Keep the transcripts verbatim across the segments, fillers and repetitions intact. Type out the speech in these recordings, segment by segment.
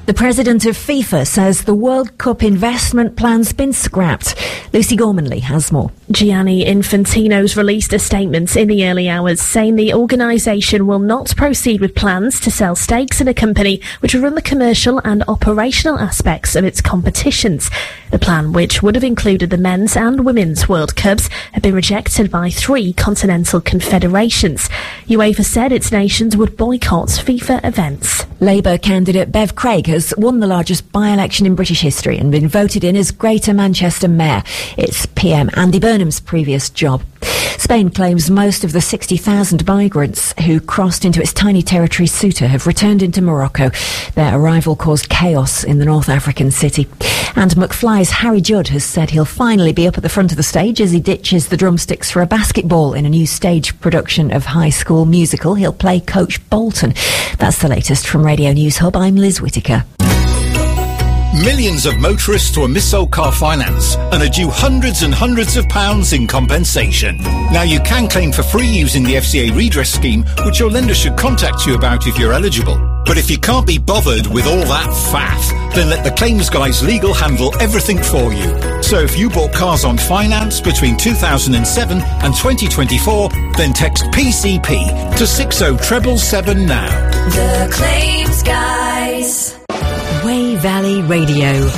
The president of FIFA says the World Cup investment plan's been scrapped. Lucy Gormanley has more. Gianni Infantino's released a statement in the early hours saying the organisation will not proceed with plans to sell stakes in a company which will run the commercial and operational aspects of its competitions. The plan, which would have included the men's and women's World Cups, had been rejected by three continental confederations. UEFA said its nations would boycott FIFA events. Labour candidate Bev Craig has won the largest by-election in British history and been voted in as Greater Manchester Mayor. It's P M Andy Burnham's previous job. Spain claims most of the sixty thousand migrants who crossed into its tiny territory Ceuta have returned into Morocco. Their arrival caused chaos in the North African city. And McFly's Harry Judd has said he'll finally be up at the front of the stage as he ditches the drumsticks for a basketball in a new stage production of High School Musical. He'll play Coach Bolton. That's the latest from Radio News Hub. I'm Liz Whittaker. Millions of motorists were missold car finance and are due hundreds and hundreds of pounds in compensation. Now you can claim for free using the F C A redress scheme, which your lender should contact you about if you're eligible. But if you can't be bothered with all that faff, then let the claims guys legal handle everything for you. So if you bought cars on finance between two thousand seven and twenty twenty-four, then text P C P to six oh seven seven now. The claims guys. Way Valley Radio.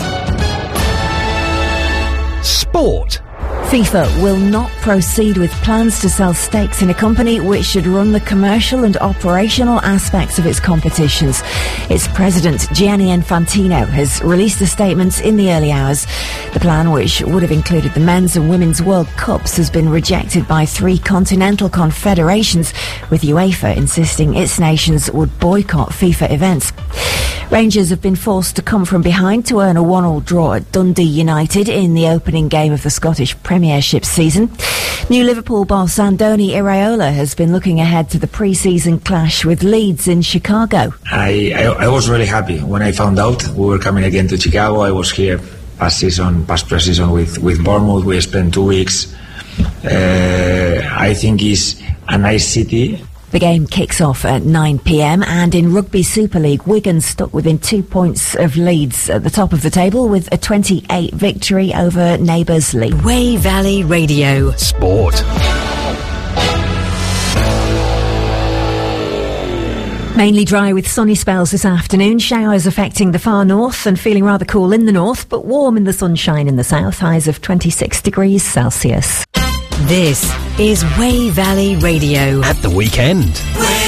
Sport. FIFA will not proceed with plans to sell stakes in a company which should run the commercial and operational aspects of its competitions. Its president, Gianni Infantino, has released a statement in the early hours. The plan, which would have included the men's and women's World Cups, has been rejected by three continental confederations, with UEFA insisting its nations would boycott FIFA events. Rangers have been forced to come from behind to earn a one-all draw at Dundee United in the opening game of the Scottish Premiership season. New Liverpool boss Andoni Iraola has been looking ahead to the pre-season clash with Leeds in Chicago. I, I, I was really happy when I found out we were coming again to Chicago. I was here past season, past pre-season with, with Bournemouth. We spent two weeks. Uh, I think it's a nice city. The game kicks off at nine p m and in Rugby Super League, Wigan stuck within two points of Leeds at the top of the table with a twenty-eight victory over neighbours Leeds. Way Valley Radio. Sport. Mainly dry with sunny spells this afternoon. Showers affecting the far north and feeling rather cool in the north, but warm in the sunshine in the south. Highs of twenty-six degrees Celsius. This is Way Valley Radio. At the weekend.